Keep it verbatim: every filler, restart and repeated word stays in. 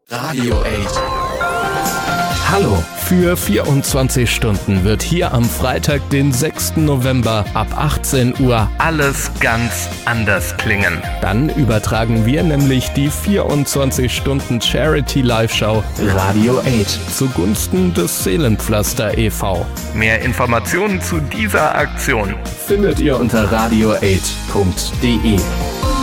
Radio acht. Hallo, für vierundzwanzig Stunden wird hier am Freitag, den sechsten November ab achtzehn Uhr alles ganz anders klingen. Dann übertragen wir nämlich die vierundzwanzig Stunden Charity Live-Show Radio acht zugunsten des Seelenpflaster e V Mehr Informationen zu dieser Aktion findet ihr unter radio acht punkt de.